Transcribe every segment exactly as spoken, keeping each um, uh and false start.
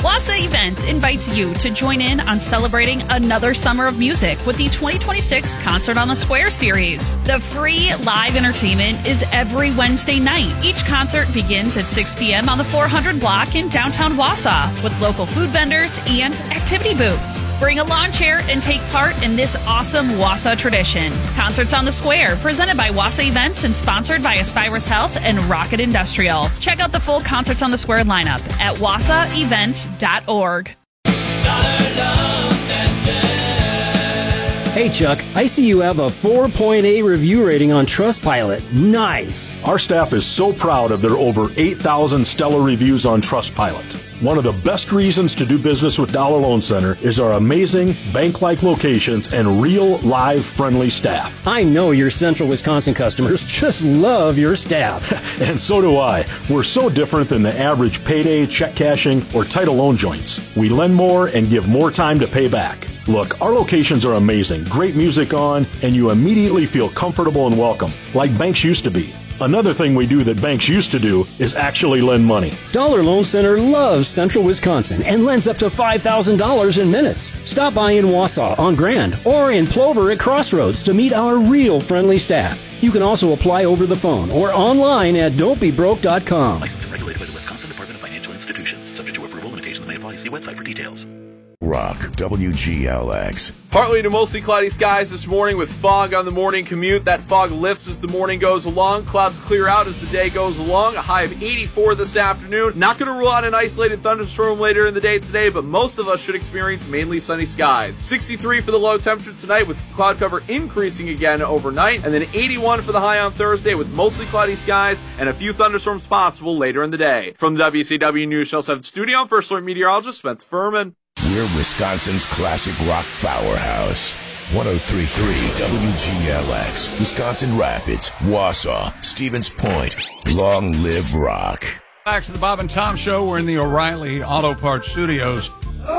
Wassa Events invites you to join in on celebrating another summer of music with the twenty twenty-six Concert on the Square series. The free live entertainment is every Wednesday night. Each concert begins at six p.m. on the four hundred block in downtown Wausau with local food vendors and activity booths. Bring a lawn chair and take part in this awesome Wausau tradition. Concerts on the Square, presented by Wassa Events and sponsored by Aspirus Health and Rocket Industrial. Check out the full Concerts on the Square lineup at wassa events dot org. Hey, Chuck, I see you have a four point eight review rating on Trustpilot. Nice. Our staff is so proud of their over eight thousand stellar reviews on Trustpilot. One of the best reasons to do business with Dollar Loan Center is our amazing bank-like locations and real, live, friendly staff. I know your Central Wisconsin customers just love your staff. And so do I. We're so different than the average payday, check cashing, or title loan joints. We lend more and give more time to pay back. Look, our locations are amazing, great music on, and you immediately feel comfortable and welcome, like banks used to be. Another thing we do that banks used to do is actually lend money. Dollar Loan Center loves Central Wisconsin and lends up to five thousand dollars in minutes. Stop by in Wausau on Grand or in Plover at Crossroads to meet our real friendly staff. You can also apply over the phone or online at don't be broke dot com. Licensed and regulated by the Wisconsin Department of Financial Institutions. Subject to approval, limitations may apply. See website for details. Rock, W G L X. Partly to mostly cloudy skies this morning with fog on the morning commute. That fog lifts as the morning goes along. Clouds clear out as the day goes along. A high of eighty-four this afternoon. Not going to rule out an isolated thunderstorm later in the day today, but most of us should experience mainly sunny skies. sixty-three for the low temperature tonight with cloud cover increasing again overnight. And then eighty-one for the high on Thursday with mostly cloudy skies and a few thunderstorms possible later in the day. From the W C W News Channel seven studio, I'm First Alert Meteorologist Spencer Furman. We're Wisconsin's classic rock powerhouse. one oh three point three W G L X. Wisconsin Rapids, Wausau, Stevens Point. Long live rock. Back to the Bob and Tom Show. We're in the O'Reilly Auto Parts Studios.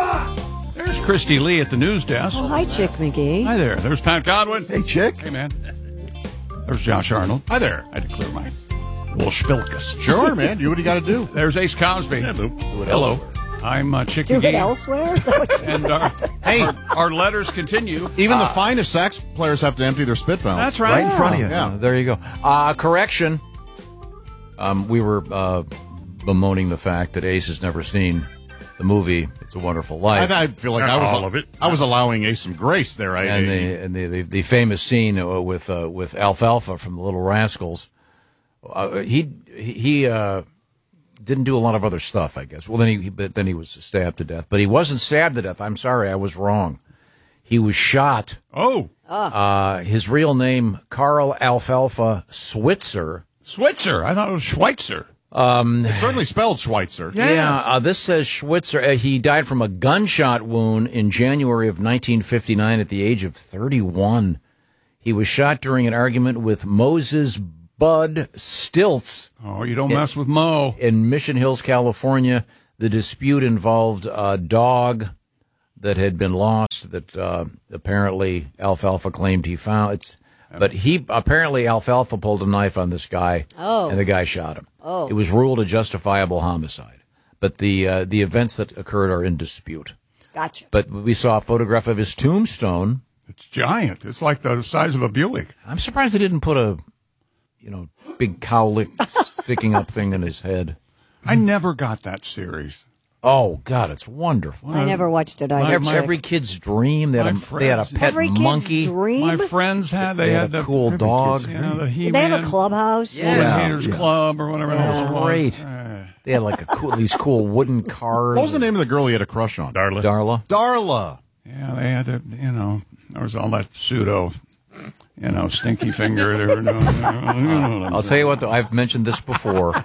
There's Christy Lee at the news desk. Oh, hi, Chick McGee. Hi there. There's Pat Godwin. Hey, Chick. Hey, man. There's Josh Arnold. Hi there. I had to clear my little spilkus. Sure, man. Do what you got to do. There's Ace Cosby. Hello. Hello. I'm uh, Chick Do McGee. it elsewhere? Is that what you And said? our, Hey. our, our letters continue. Even Uh, the finest sax players have to empty their spit valves. That's right. Right in front of you. Yeah. Uh, there you go. Uh, correction. Um, we were uh, bemoaning the fact that Ace has never seen the movie It's a Wonderful Life. I, I feel like I was all of it. I was allowing Ace some grace there. I, and the and the, the, the famous scene uh, with uh, with Alfalfa from the Little Rascals. Uh, he he uh, didn't do a lot of other stuff, I guess. Well, then he but then he was stabbed to death. But he wasn't stabbed to death. I'm sorry, I was wrong. He was shot. Oh. Uh, his real name, Carl Alfalfa Switzer. Switzer. I thought it was Schweitzer. Um, it's certainly spelled Schweitzer. Yeah, uh, this says Schweitzer. Uh, he died from a gunshot wound in January of nineteen fifty-nine at the age of thirty-one. He was shot during an argument with Moses Bud Stilts. Oh, you don't mess with Mo. In Mission Hills, California. The dispute involved a dog that had been lost that uh, apparently Alfalfa claimed he found. It's, but he apparently Alfalfa pulled a knife on this guy, Oh. and the guy shot him. Oh. It was ruled a justifiable homicide. But the uh, the events that occurred are in dispute. Gotcha. But we saw a photograph of his tombstone. It's giant. It's like the size of a Buick. I'm surprised they didn't put a, you know, big cowlick sticking up thing in his head. I never got that series. Oh, God, it's wonderful. I never watched it either. Every, every kid's dream. They had, My a, they had a friends- pet Every kid's monkey. dream? My friends had. They, They had had a the cool every dog. kid's, You know, the Did He-Man. they have a clubhouse? Yes. Yeah. Haters Club or whatever. That else was it was. great. Uh, They had like a cool, these cool wooden cars. What was the name of the girl he had a crush on? Darla. Darla. Darla. Yeah, they had to, you know, there was all that pseudo, you know, stinky finger. They were doing, I'll tell you what, though, I've mentioned this before.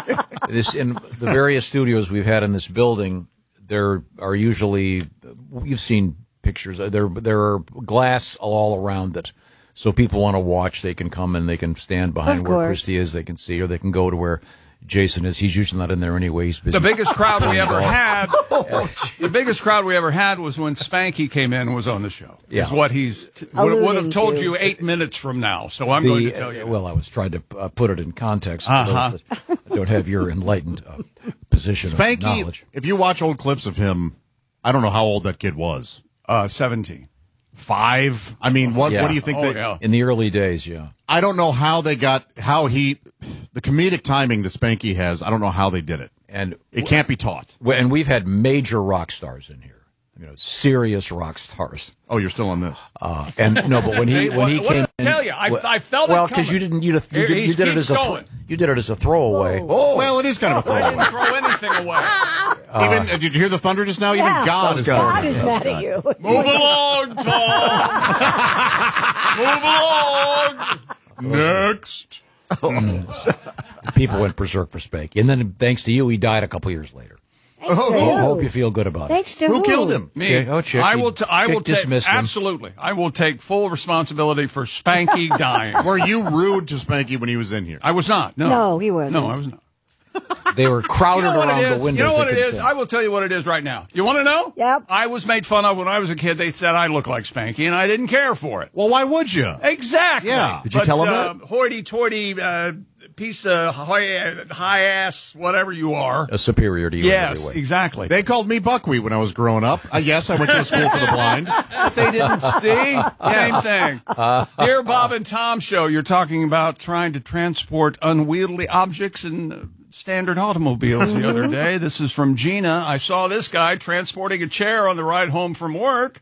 This in the various studios we've had in this building, there are usually, you've seen pictures, there there are glass all around it. So people want to watch, they can come and they can stand behind Of where course. Christy is, they can see, or they can go to where Jason is. He's usually not in there anyway. He's busy. The biggest crowd we ever had, the biggest crowd we ever had was when Spanky came in and was on the show. Yeah. Is what he's t- would, would have Alluding told to. you eight minutes from now. So I'm The- going to tell you. uh, well, I was trying to uh, put it in context for Uh-huh. those that don't have your enlightened uh, position of Spanky, knowledge. if you watch old clips of him, I don't know how old that kid was. Uh, seventeen. Five? I mean, what Yeah. what do you think? Oh, that, yeah. In the early days, yeah. I don't know how they got, how he, the comedic timing that Spanky has, I don't know how they did it. And It can't be taught. and we've had major rock stars in here. You know, serious rock stars. Oh, you're still on this. Uh, and no, but when he See, when what- he what came, did I tell you? I- well- I felt it well because you coming. didn't you, you, Here, did, he you did it as keeps a going. you did it as a throwaway. Oh, well, it is kind of a I throwaway. didn't throw anything away. Even, uh, did you hear the thunder just now? Even Yeah. God is God going. is mad at you. Move along, Tom. Move along. Next. People went berserk for Spanky, and then thanks to you, he died a couple years later. Thanks to Oh, you. I hope you feel good about it. Thanks to Who killed him? Me. Chick- oh, Chick, I he- will. T- I Chick will take dismissed him. absolutely. I will take full responsibility for Spanky dying. Were you rude to Spanky when he was in here? I was not. No. No, he wasn't. No, I was not. They were crowded You know what around it is? the windows. You know they what it could is? see. I will tell you what it is right now. You want to know? Yep. I was made fun of when I was a kid. They said I looked like Spanky, and I didn't care for it. Well, why would you? Exactly. Yeah. Did you But, tell him uh, hoity-toity uh, piece of high, high ass, whatever you are. a superior to you in Yes, every way. exactly. They called me Buckwheat when I was growing up. Uh, yes, I went to a school for the blind. But they didn't see. Same thing. Uh, Dear Bob and Tom show, you're talking about trying to transport unwieldy objects in uh, standard automobiles the other day. This is from Gina. I saw this guy transporting a chair on the ride home from work.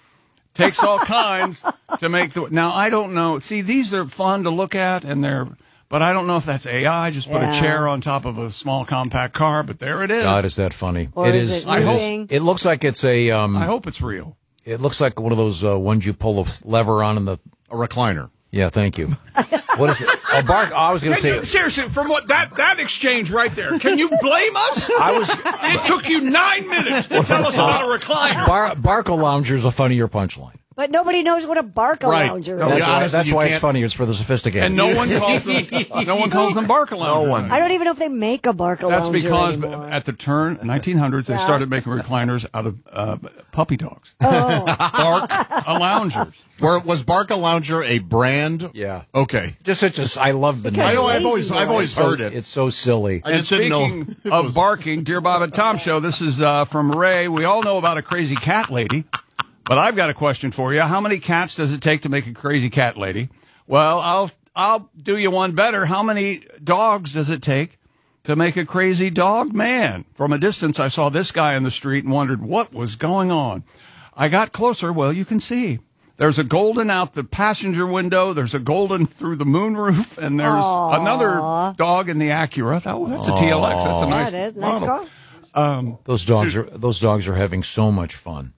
Takes all kinds to make the. Now I don't know. See, these are fun to look at, and they're. But I don't know if that's A I. Just put Yeah. a chair on top of a small compact car. But there it is. God, is that funny? Or it is is. it I hope- moving? It looks like it's a. Um, I hope it's real. It looks like one of those uh, ones you pull the lever on in the. A recliner. Yeah, thank you. What is it? A bark. I was going to Hey, say. dude, seriously, from what that that exchange right there, can you blame us? I was. It took you nine minutes to tell us about a recliner. Bar, Barco Lounger is a funnier punchline. But nobody knows what a Barca Right. lounger No, is. That's yeah, why, honestly, that's you why it's can't- funny. It's for the sophisticated. And no one calls them. No one calls them Barca Lounge. No one. I don't even know if they make a Barca That's lounger because anymore. at the turn nineteen hundreds they Yeah. started making recliners out of uh, puppy dogs. Oh. Bark a loungers. Where was Barca Lounger a brand? Yeah. Okay. Just such as I love the Because I name. know. I've Lazy always I've boy. always So- heard it. It's so silly. I And just didn't know. speaking it of was- barking, dear Bob and Tom show, this is uh, from Ray. We all know about a crazy cat lady, but I've got a question for you. How many cats does it take to make a crazy cat lady? Well, I'll I'll do you one better. How many dogs does it take to make a crazy dog man? From a distance, I saw this guy in the street and wondered what was going on. I got closer. Well, you can see. There's a golden out the passenger window. There's a golden through the moonroof, and there's Aww. another dog in the Acura. That, that's a T L X. That's a Yeah, nice, it is. Nice model. car. Um, Those dogs are those dogs are having so much fun.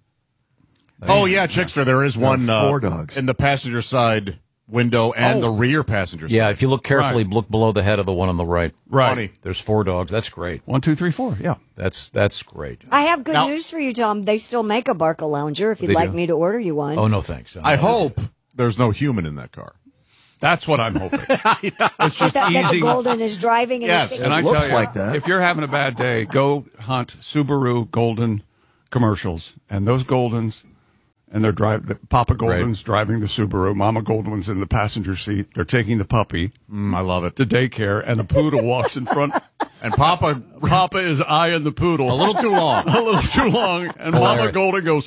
Oh yeah, Chickster. There is one uh, four dogs. in the passenger side window and Oh. the rear passenger side. Yeah, if you look carefully, Right. look below the head of the one on the right. right. Funny. There's four dogs. That's great. One, two, three, four. Yeah. That's that's great. I have good Now- news for you, Tom. They still make a Barca lounger if you'd They like do? me to order you one. Oh no, thanks. I hope there's no human in that car. That's what I'm hoping. It's just that, that the easy. Golden is driving and Yes, he's And I looks tell you, like that. if you're having a bad day, go hunt Subaru Golden commercials. And those Goldens, and they're driving, Papa Golden's driving the Subaru, Mama Golden's in the passenger seat. They're taking the puppy Mm, I love it. to daycare, and a poodle walks in front. And Papa Papa is eyeing the poodle. a little too long. a little too long, and Mama Hilarious. Golden goes,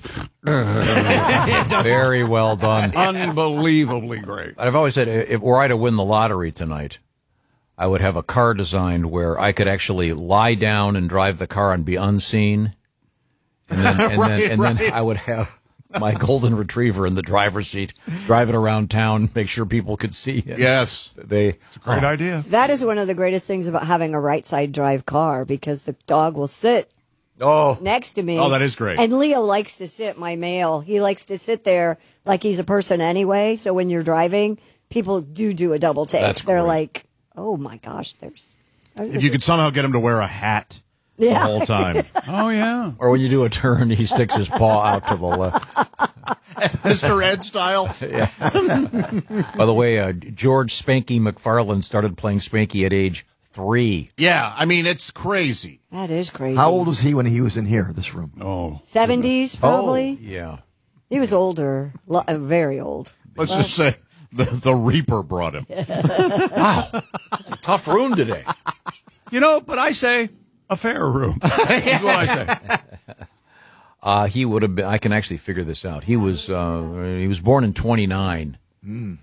Very well done. unbelievably great. I've always said if were I to win the lottery tonight, I would have a car designed where I could actually lie down and drive the car and be unseen, and then and Right, then and then right. I would have my golden retriever in the driver's seat, driving around town, make sure people could see it. Yes. They Great oh, idea. That is one of the greatest things about having a right side drive car because the dog will sit Oh, next to me. Oh, that is great. And Leo likes to sit, my male. He likes to sit there like he's a person anyway. So when you're driving, people do do a double take. That's They're great. like, oh my gosh, there's. If you could somehow get him to wear a hat Yeah. the whole time. Oh, yeah. or when you do a turn, he sticks his paw out to the left. Mister Ed style. By the way, uh, George Spanky McFarland started playing Spanky at age three. Yeah, I mean, it's crazy. That is crazy. How old was he when he was in here, this room? Oh. seventies, probably. Yeah. He was older, lo- uh, very old. Let's just say the, the Reaper brought him. Wow. It's a tough room today. You know, but I say, a fair room. That's what I say. Uh, he would have been. I can actually figure this out. He was uh, he was born in twenty-nine. Mm.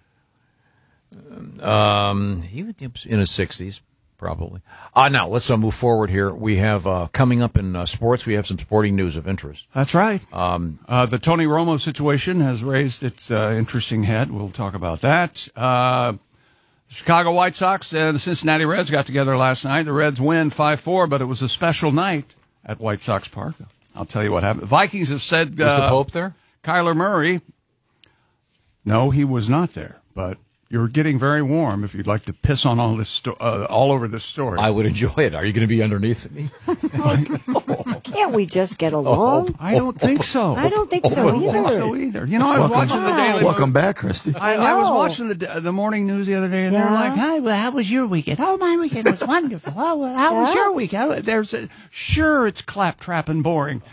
Um, he was in his sixties, probably. Uh, now, let's uh, move forward here. We have, uh, coming up in uh, sports, we have some sporting news of interest. That's right. Um, uh, the Tony Romo situation has raised its uh, interesting head. We'll talk about that. Uh, the Chicago White Sox and the Cincinnati Reds got together last night. The Reds win five four, but it was a special night at White Sox Park. I'll tell you what happened. The Vikings have said... Was uh, the Pope there? Kyler Murray. No, he was not there, but... You're getting very warm if you'd like to piss on all this sto- uh, all over this story. I would enjoy it. Are you going to be underneath me? Can't we just get along? I don't think so. I don't think so I don't either. think so either. You know, I was Welcome, watching the Daily welcome back, Christy. I, I was watching the the morning news the other day, and Yeah. they're like, "Hi, well, how was your weekend? Oh, my weekend was wonderful. Oh, well, how was Yeah. your weekend?" There's a, sure, it's claptrap and boring.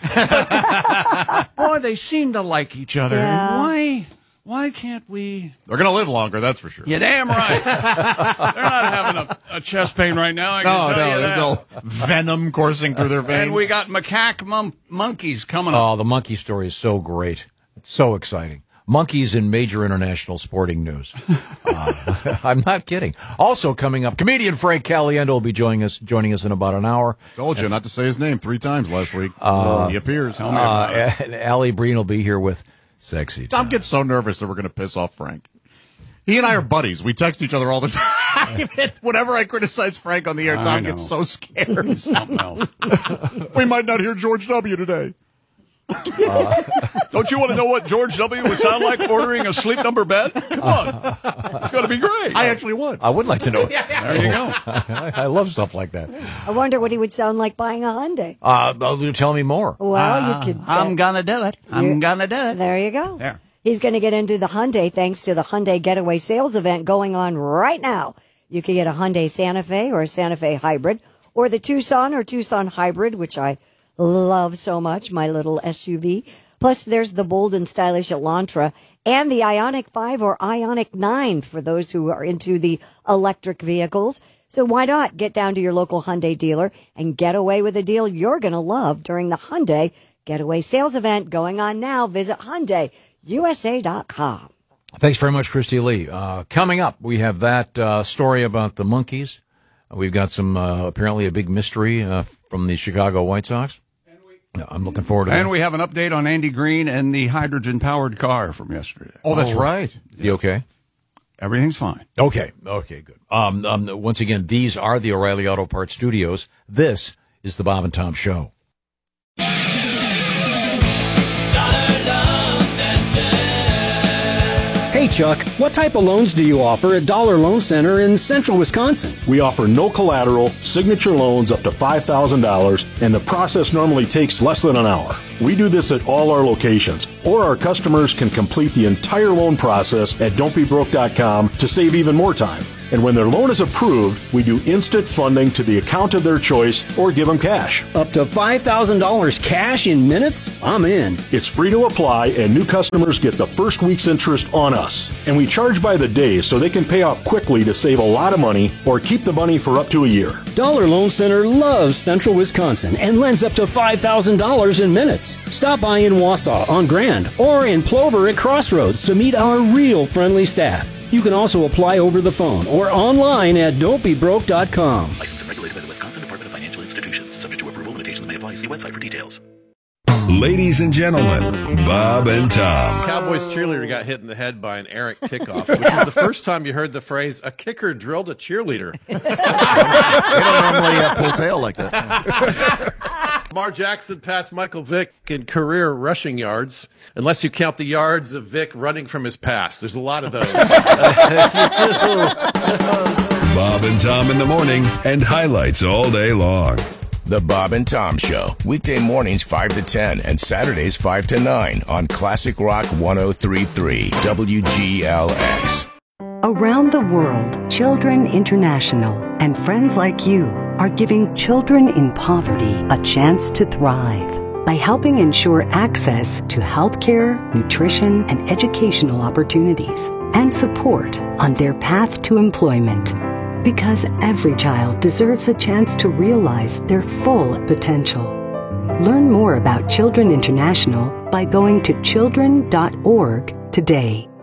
Boy, they seem to like each other. Yeah. Why? Why can't we? They're going to live longer, that's for sure. You're damn right. They're not having a, a chest pain right now. I can No, tell no, you there's that. no venom coursing through their veins. And we got macaque mon- monkeys coming up. Oh, the monkey story is so great. It's so exciting. Monkeys in major international sporting news. Uh, I'm not kidding. Also coming up, comedian Frank Caliendo will be joining us joining us in about an hour. Told you not to say his name three times last week. Uh, he appears. Uh, and Allie Breen will be here with Sexy Time. Tom gets so nervous that we're going to piss off Frank. He and I are buddies. We text each other all the time. Whenever I criticize Frank on the air, I Tom know. gets so scared. Something else. We might not hear George W. today. Uh, don't you want to know what George W. would sound like ordering a sleep number bed? Come on. It's going to be great. I actually would. I would like to know it. There you go. I, I love stuff like that. I wonder what he would sound like buying a Hyundai. Uh, well, tell me more. Well, you could. I'm going to do it. I'm You- going to do it. There you go. There. He's going to get into the Hyundai thanks to the Hyundai Getaway Sales event going on right now. You can get a Hyundai Santa Fe or a Santa Fe Hybrid or the Tucson or Tucson Hybrid, which I love so much, my little S U V. Plus, there's the bold and stylish Elantra and the Ioniq five or Ioniq nine for those who are into the electric vehicles. So why not get down to your local Hyundai dealer and get away with a deal you're going to love during the Hyundai Getaway Sales event going on now. Visit Hyundai U S A dot com. Thanks very much, Christy Lee. Uh, coming up, we have that uh, story about the monkeys. We've got some, uh, apparently a big mystery uh, from the Chicago White Sox. I'm looking forward to And that. we have an update on Andy Green and the hydrogen-powered car from yesterday. Oh, that's right. Is he okay? Everything's fine. Okay. Okay, good. Um, um, once again, these are the O'Reilly Auto Parts Studios. This is the Bob and Tom Show. Hey, Chuck, what type of loans do you offer at Dollar Loan Center in central Wisconsin? We offer no collateral, signature loans up to five thousand dollars, and the process normally takes less than an hour. We do this at all our locations, or our customers can complete the entire loan process at don't be broke dot com to save even more time. And when their loan is approved, we do instant funding to the account of their choice or give them cash. Up to five thousand dollars cash in minutes? I'm in. It's free to apply, and new customers get the first week's interest on us. And we charge by the day so they can pay off quickly to save a lot of money or keep the money for up to a year. Dollar Loan Center loves central Wisconsin and lends up to five thousand dollars in minutes. Stop by in Wausau on Grand or in Plover at Crossroads to meet our real friendly staff. You can also apply over the phone or online at don't be broke dot com. Licensed and regulated by the Wisconsin Department of Financial Institutions. Subject to approval, limitations may apply. See website for details. Ladies and gentlemen, Bob and Tom. Cowboys cheerleader got hit in the head by an errant kickoff, which is the first time you heard the phrase, a kicker drilled a cheerleader. They don't normally uh, pull tail like that. Lamar Jackson passed Michael Vick in career rushing yards, unless you count the yards of Vick running from his pass. There's a lot of those. Bob and Tom in the morning and highlights all day long. The Bob and Tom Show, weekday mornings five to ten and Saturdays five to nine on Classic Rock one oh three point three W G L X. Around the world, Children International and friends like you are giving children in poverty a chance to thrive by helping ensure access to healthcare, nutrition, and educational opportunities and support on their path to employment. Because every child deserves a chance to realize their full potential. Learn more about Children International by going to children dot org today.